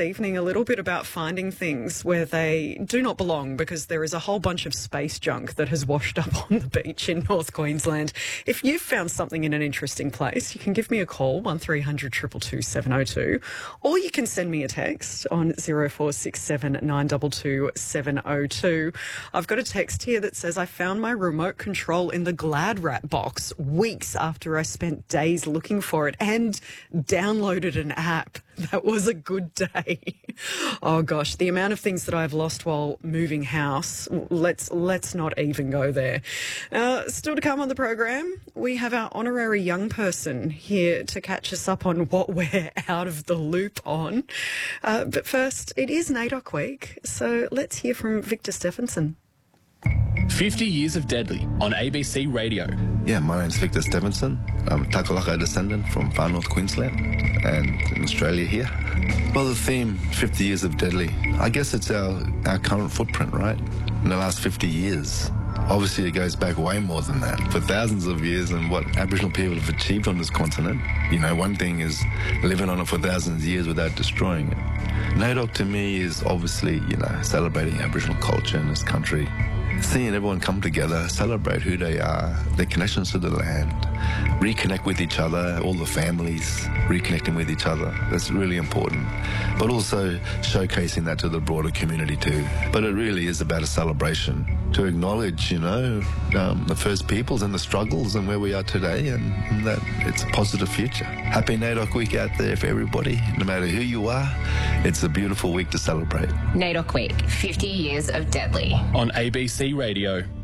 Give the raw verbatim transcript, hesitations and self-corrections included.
evening a little bit about finding things where they do not belong, because there is a whole bunch of space junk that has washed up on the beach in North Queensland. If you've found something in an interesting place, you can give me a call, one three hundred two two two seven oh two, or you can send me a text on zero four six seven nine two two seven oh two. I've got a text here that says, I found my remote control in the Glad Wrap box weeks after I spent days looking for it and downloaded an app. That was a good day. Oh gosh, the amount of things that I've lost while moving house. Let's let's not even go there. Uh, still to come on the program, we have our honorary young person here to catch us up on what we're out of the loop on. Uh, but first, it is NAIDOC week, so let's hear from Victor Stephenson. fifty years of Deadly on A B C Radio. Yeah, my name's Victor Stephenson. I'm a Takalaka descendant from far north Queensland and in Australia here. Well, the theme, fifty years of Deadly, I guess it's our, our current footprint, right? In the last fifty years. Obviously, it goes back way more than that. For thousands of years and what Aboriginal people have achieved on this continent, you know, one thing is living on it for thousands of years without destroying it. NAIDOC to me is obviously, you know, celebrating Aboriginal culture in this country. Seeing everyone come together, celebrate who they are, their connections to the land, reconnect with each other, all the families reconnecting with each other. That's really important. But also showcasing that to the broader community too. But it really is about a celebration to acknowledge, you know, um, the First Peoples and the struggles and where we are today, and, and that it's a positive future. Happy NAIDOC week out there for everybody, no matter who you are. It's a beautiful week to celebrate. NAIDOC week, fifty years of Deadly. On A B C Radio.